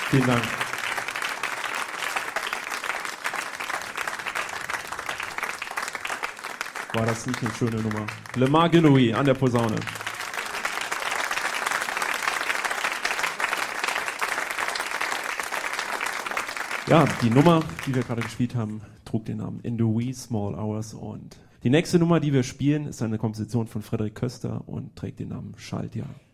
Vielen Dank. War das nicht eine schöne Nummer? Lemar Gilloui an der Posaune. Ja, die Nummer, die wir gerade gespielt haben, trug den Namen In the Wee Small Hours. Und die nächste Nummer, die wir spielen, ist eine Komposition von Frederik Köster und trägt den Namen Schaltjahr.